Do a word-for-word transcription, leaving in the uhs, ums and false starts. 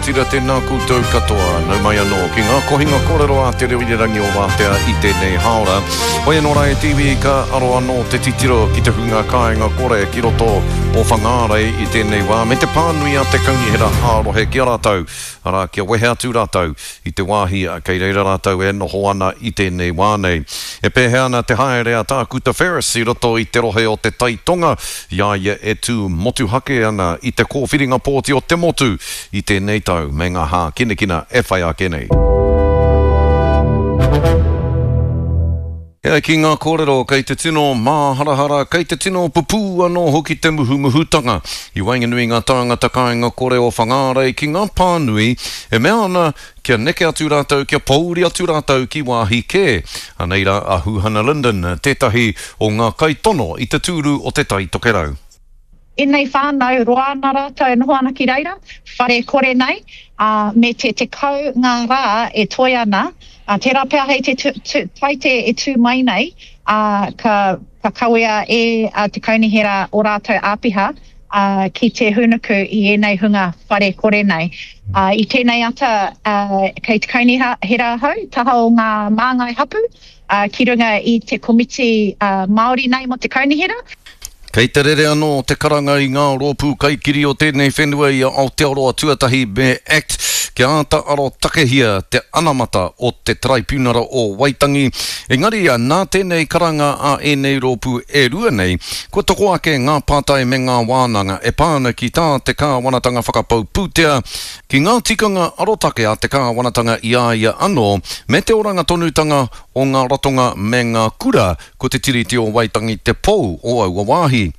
tira tēnā koutou katoa. Nau mai anō ki ngā kohinga kōrero a te rewirangi o Wātea i tēnei haora. Hoi anō rai T V ka aro anō te titiro ki te hunga kāinga kore ki roto o whangārei i tēnei wā. Me te pānui a te kaungihera ārohe ki a rātou. Ara kia wehe atu rātou i te wāhi a kei reira rātou e noho ana i tēnei wānei. E pēhe ana te haere a tākuta Ferris i roto i te rohe o te taitonga. Ia ia e tū motu hake ana i te kōwhiringa pōti o te motu i tēnei tau me ngā hā kinekina e whai a kenei. Hea ki ngā kōrero, kei te tino māharahara, kei te tino pupū anō hoki te muhu muhutanga. I wainganui ngā tāngata kāinga kore o whangārei ki ngā pānui, e mea ana kia neke atu rātou, kia pauri atu rātou ki wāhi kē. Aneira a Huhana Linden, tētahi o ngā kaitono i te tūru o te tai tokerau. E nei whānau roa nā rātou e noho ana ki reira, whare kore nei, uh, me te te kau ngā rā e toi ana, uh, te rapea hei te taite e tū mai nei, uh, ka, ka kawea e uh, te kaunihera o rātou āpiha, uh, ki te hunuku i e nei hunga whare kore nei. Uh, I tēnei ata, uh, kei te kaunihera hau, taha o ngā māngai hapu, uh, ki runga i te komiti uh, Māori nei mo te kaunihera. Kei te rere anō te karanga i ngā rōpū kaikiri o tēnei whenua i Aotearoa Tuatahi Me Act, kia āta aro takehia te anamata o te traipūnara o Waitangi. Engari a nā tēnei karanga a ēnei rōpū e rua nei, kua toko ake ngā pātai me ngā wānanga e pāna ki tā te kāwanatanga whakapau pūtea, ki ngā tikanga arotake a te kāwanatanga i a ia anō, me te oranga tonutanga o ngā ratonga me ngā kura, ko te tiriti o Waitangi te pou o aua wāhi.